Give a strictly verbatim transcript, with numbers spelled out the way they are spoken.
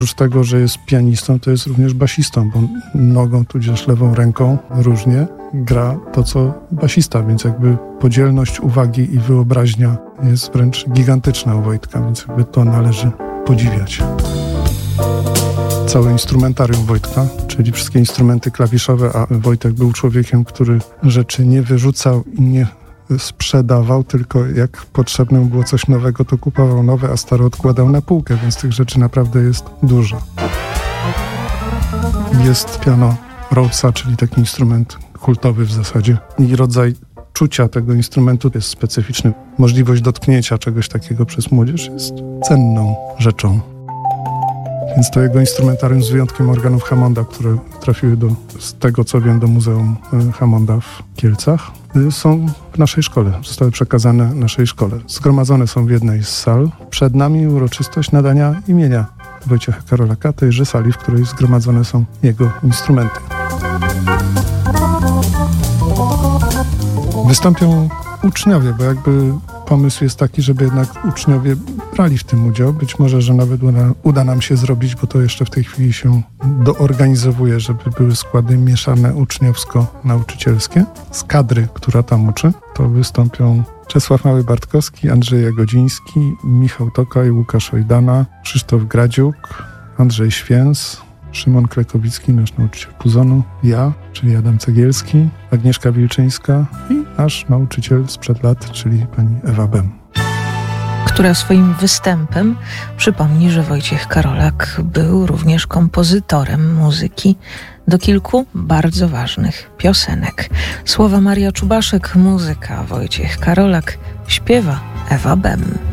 Oprócz tego, że jest pianistą, to jest również basistą, bo nogą tudzież lewą ręką różnie gra to, co basista, więc jakby podzielność uwagi i wyobraźnia jest wręcz gigantyczna u Wojtka, więc jakby to należy podziwiać. Całe instrumentarium Wojtka, czyli wszystkie instrumenty klawiszowe, a Wojtek był człowiekiem, który rzeczy nie wyrzucał i nie sprzedawał, tylko jak potrzebne było coś nowego, to kupował nowe, a stare odkładał na półkę, więc tych rzeczy naprawdę jest dużo. Jest piano Rhodesa, czyli taki instrument kultowy w zasadzie. I rodzaj czucia tego instrumentu jest specyficzny. Możliwość dotknięcia czegoś takiego przez młodzież jest cenną rzeczą. Więc to jego instrumentarium z wyjątkiem organów Hammonda, które trafiły do, z tego co wiem, do Muzeum Hammonda w Kielcach, są w naszej szkole, zostały przekazane naszej szkole. Zgromadzone są w jednej z sal. Przed nami uroczystość nadania imienia Wojciecha Karolaka, tejże sali, w której zgromadzone są jego instrumenty. Wystąpią uczniowie, bo jakby pomysł jest taki, żeby jednak uczniowie brali w tym udział. Być może, że nawet uda, uda nam się zrobić, bo to jeszcze w tej chwili się doorganizowuje, żeby były składy mieszane uczniowsko-nauczycielskie. Z kadry, która tam uczy, to wystąpią Czesław Mały-Bartkowski, Andrzej Jagodziński, Michał Tokaj, Łukasz Ojdana, Krzysztof Gradziuk, Andrzej Święs, Szymon Klekowicki, nasz nauczyciel puzonu, ja, czyli Adam Cegielski, Agnieszka Wilczyńska i nasz nauczyciel sprzed lat, czyli pani Ewa Bem. Która swoim występem przypomni, że Wojciech Karolak był również kompozytorem muzyki do kilku bardzo ważnych piosenek. Słowa Maria Czubaszek, muzyka Wojciech Karolak, śpiewa Ewa Bem.